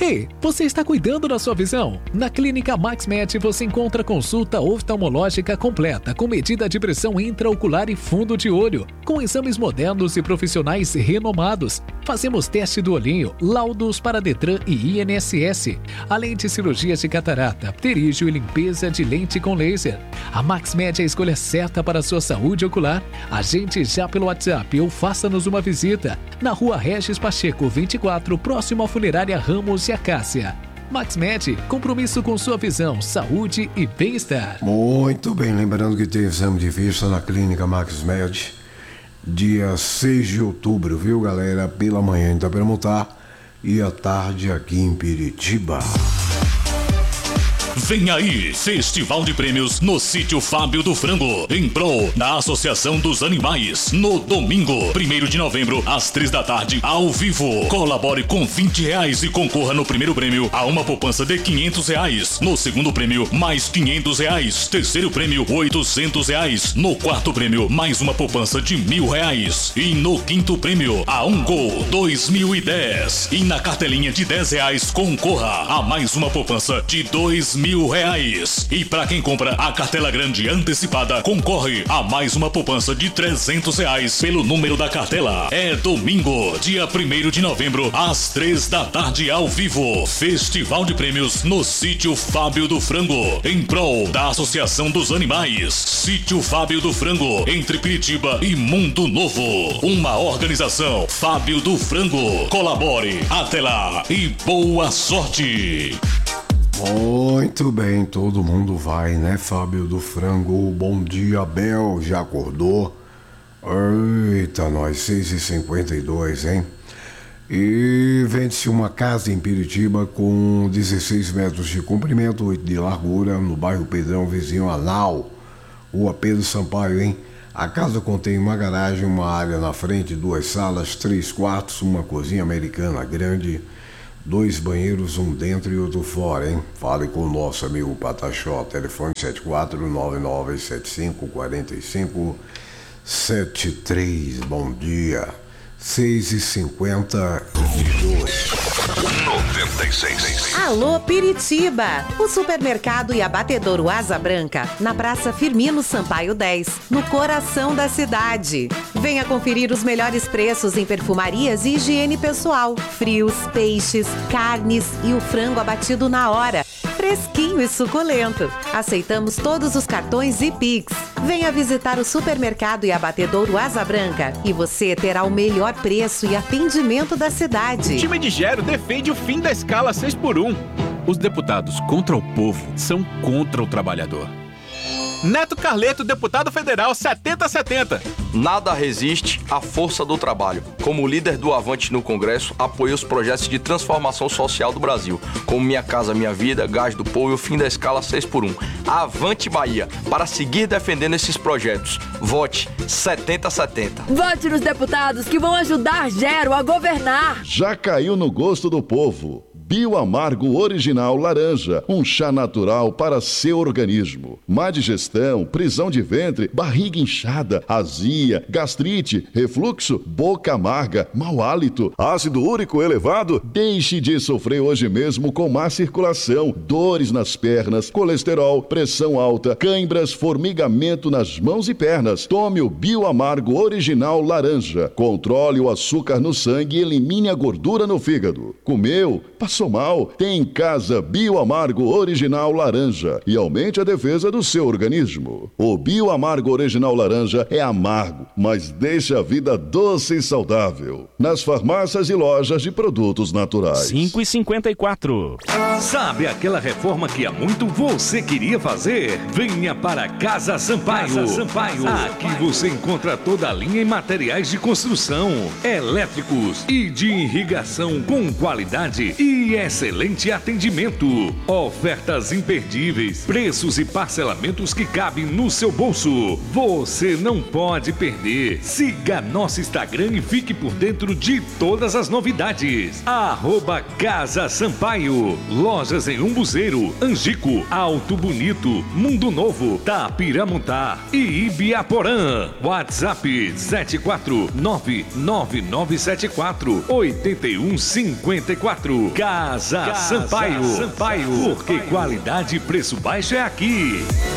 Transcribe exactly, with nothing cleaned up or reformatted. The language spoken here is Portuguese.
Ei, você está cuidando da sua visão? Na Clínica MaxMed você encontra consulta oftalmológica completa com medida de pressão intraocular e fundo de olho, com exames modernos e profissionais renomados. Fazemos teste do olhinho, laudos para Detran e I N S S, além de cirurgias de catarata, pterígio e limpeza de lente com laser. A MaxMed é a escolha certa para a sua saúde ocular. Agende já pelo WhatsApp ou faça-nos uma visita na Rua Regis Pacheco vinte e quatro, próximo à Funerária Ramos e Acácia. MaxMed, compromisso com sua visão, saúde e bem-estar. Muito bem, lembrando que tem exame de vista na Clínica MaxMed dia seis de outubro, viu, galera? Pela manhã em Itapermutá e à tarde aqui em Piritiba. Vem aí, Festival de Prêmios no Sítio Fábio do Frango, em prol da Associação dos Animais, no domingo, primeiro de novembro, às três da tarde, ao vivo. Colabore com vinte reais e concorra no primeiro prêmio a uma poupança de quinhentos reais. No segundo prêmio, mais quinhentos reais. Terceiro prêmio, oitocentos reais. No quarto prêmio, mais uma poupança de mil reais. E no quinto prêmio, a um gol dois mil e dez. E na cartelinha de dez reais, concorra a mais uma poupança de dois mil reais. E para quem compra a cartela grande antecipada, concorre a mais uma poupança de trezentos reais pelo número da cartela. É domingo, dia primeiro de novembro, às três da tarde, ao vivo. Festival de Prêmios no Sítio Fábio do Frango, em prol da Associação dos Animais. Sítio Fábio do Frango, entre Piritiba e Mundo Novo. Uma organização Fábio do Frango. Colabore. Até lá e boa sorte. Muito bem, todo mundo vai, né, Fábio do Frango? Bom dia, Bel, já acordou? Eita, nós, seis e cinquenta e dois, hein? E vende-se uma casa em Piritiba com dezesseis metros de comprimento, oito de largura, no bairro Pedrão, vizinho a Nau, Rua Pedro Sampaio, hein? A casa contém uma garagem, uma área na frente, duas salas, três quartos, uma cozinha americana grande, dois banheiros, um dentro e outro fora, hein? Fale com o nosso amigo Pataxó, telefone sete quatro nove nove sete cinco quatro cinco sete três. Bom dia. seis e cinquenta e dois. noventa e seis. Alô Piritiba, o supermercado e abatedouro Asa Branca, na Praça Firmino Sampaio dez, no coração da cidade. Venha conferir os melhores preços em perfumarias e higiene pessoal, frios, peixes, carnes e o frango abatido na hora, fresquinho e suculento. Aceitamos todos os cartões e Pix. Venha visitar o supermercado e abatedouro Asa Branca e você terá o melhor preço e atendimento da cidade. O time de Gero defende o fim da escala seis por um. Os deputados contra o povo são contra o trabalhador. Neto Carleto, deputado federal setenta setenta. Nada resiste à força do trabalho. Como líder do Avante no Congresso, apoio os projetos de transformação social do Brasil, como Minha Casa Minha Vida, Gás do Povo e o fim da escala seis por um. Avante Bahia, para seguir defendendo esses projetos. Vote setenta setenta. Vote nos deputados que vão ajudar Gero a governar. Já caiu no gosto do povo. Bioamargo Original Laranja, um chá natural para seu organismo. Má digestão, prisão de ventre, barriga inchada, azia, gastrite, refluxo, boca amarga, mau hálito, ácido úrico elevado? Deixe de sofrer hoje mesmo com má circulação, dores nas pernas, colesterol, pressão alta, cãibras, formigamento nas mãos e pernas. Tome o Bioamargo Original Laranja. Controle o açúcar no sangue e elimine a gordura no fígado. Comeu? Passou mal? Tem em casa Bioamargo Original Laranja e aumente a defesa do seu organismo. O Bioamargo Original Laranja é amargo, mas deixa a vida doce e saudável. Nas farmácias e lojas de produtos naturais. cinco e cinquenta e quatro. Sabe aquela reforma que há muito você queria fazer? Venha para Casa Sampaio. Casa Sampaio. Aqui você encontra toda a linha em materiais de construção, elétricos e de irrigação com qualidade e excelente atendimento. Ofertas imperdíveis, preços e parcelamentos que cabem no seu bolso. Você não pode perder. Siga nosso Instagram e fique por dentro de todas as novidades. Arroba Casa Sampaio. Lojas em Umbuzeiro, Angico, Alto Bonito, Mundo Novo, Tapiramontá e Ibiaporã. WhatsApp sete quatro nove nove nove sete quatro oito um cinco quatro. Casa, Casa Sampaio. Sampaio. Porque qualidade e preço baixo é aqui.